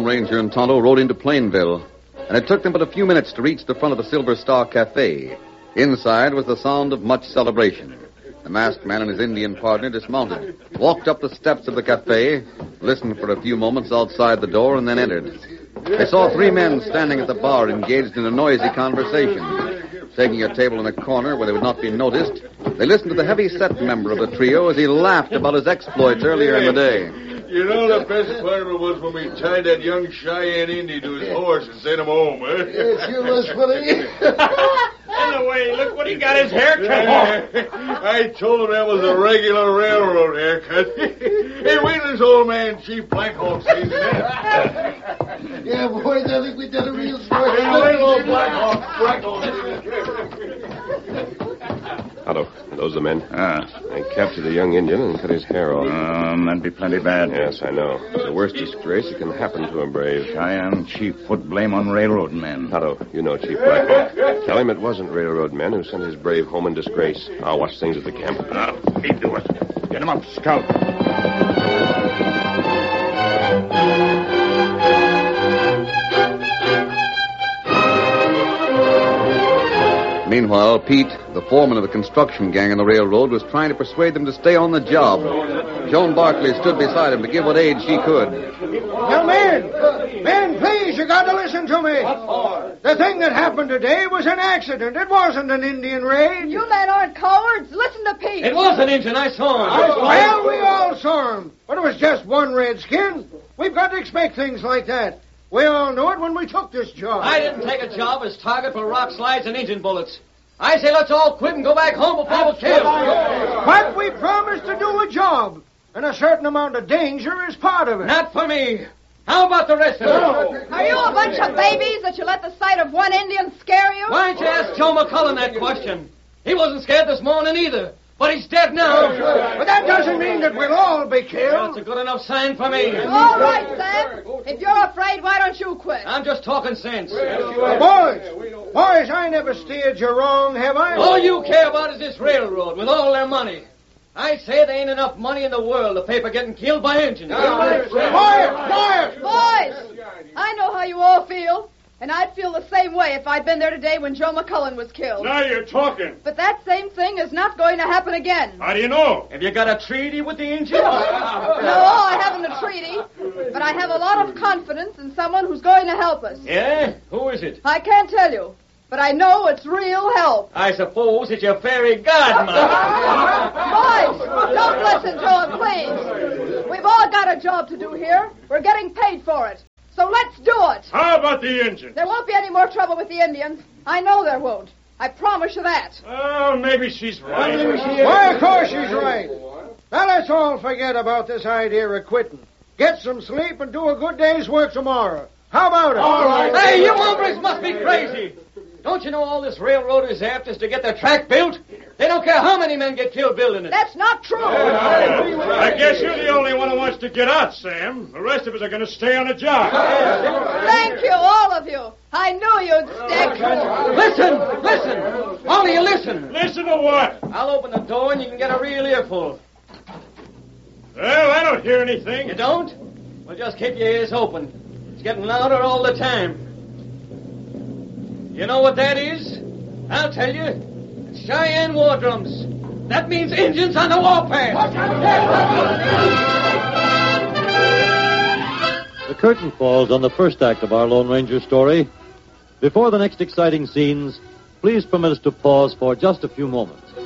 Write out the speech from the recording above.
Lone Ranger and Tonto rode into Plainville, and it took them but a few minutes to reach the front of the Silver Star Cafe. Inside was the sound of much celebration. The masked man and his Indian partner dismounted, walked up the steps of the cafe, listened for a few moments outside the door, and then entered. They saw three men standing at the bar engaged in a noisy conversation. Taking a table in a corner where they would not be noticed, they listened to the heavy-set member of the trio as he laughed about his exploits earlier in the day. You know, the best part of it was when we tied that young Cheyenne Indian to his horse and sent him home, eh? Yes, you was funny. Anyway, look what he got his hair cut for. I told him that was a regular railroad haircut. Hey, wait till this old man Chief Blackhawk sees that. Yeah, boys, I think we did a real story. Wait till old Blackhawk Otto, are those the men? They captured the young Indian and cut his hair off. That'd be plenty bad. Yes, I know. It's the worst disgrace that can happen to a brave. Cheyenne Chief put blame on railroad men. Otto, you know Chief Blackhawk. Tell him it wasn't railroad men who sent his brave home in disgrace. I'll watch things at the camp. Me do it. Get him up, Scout. Meanwhile, Pete, the foreman of the construction gang on the railroad, was trying to persuade them to stay on the job. Joan Barkley stood beside him to give what aid she could. Now, men, please, you got to listen to me. The thing that happened today was an accident. It wasn't an Indian raid. You men aren't cowards. Listen to Pete. It was an Indian. I saw him. Well, we all saw him. But it was just one redskin. We've got to expect things like that. We all knew it when we took this job. I didn't take a job as target for rock slides and engine bullets. I say let's all quit and go back home before we're killed. But we promised to do a job, and a certain amount of danger is part of it. Not for me. How about the rest of them? Are you a bunch of babies that you let the sight of one Indian scare you? Why don't you ask Joe McCullen that question? He wasn't scared this morning either. But he's dead now. But that doesn't mean that we'll all be killed. That's a good enough sign for me. All right, Sam. If you're afraid, why don't you quit? I'm just talking sense. Boys, I never steered you wrong, have I? All you care about is this railroad with all their money. I say there ain't enough money in the world to pay for getting killed by engines. Quiet! Boys, I know how you all feel. And I'd feel the same way if I'd been there today when Joe McCullen was killed. Now you're talking. But that same thing is not going to happen again. How do you know? Have you got a treaty with the Indians? No, I haven't a treaty. But I have a lot of confidence in someone who's going to help us. Yeah? Who is it? I can't tell you. But I know it's real help. I suppose it's your fairy godmother. Boys, don't listen to him, please. We've all got a job to do here. We're getting paid for it. So let's do it. How about the engine? There won't be any more trouble with the Indians. I know there won't. I promise you that. Oh, maybe she's right. Why, of course she's right. Now let's all forget about this idea of quitting. Get some sleep and do a good day's work tomorrow. How about it? All right. Hey, you hombres must be crazy. Don't you know all this railroad is after is to get their track built? They don't care how many men get killed building it. That's not true. I guess you're the only one who wants to get out, Sam. The rest of us are going to stay on the job. Thank you, all of you. I knew you'd stick. Listen. All of you listen. Listen to what? I'll open the door and you can get a real earful. Well, I don't hear anything. You don't? Well, just keep your ears open. It's getting louder all the time. You know what that is? I'll tell you. It's Cheyenne war drums. That means Indians on the warpath. The curtain falls on the first act of our Lone Ranger story. Before the next exciting scenes, please permit us to pause for just a few moments.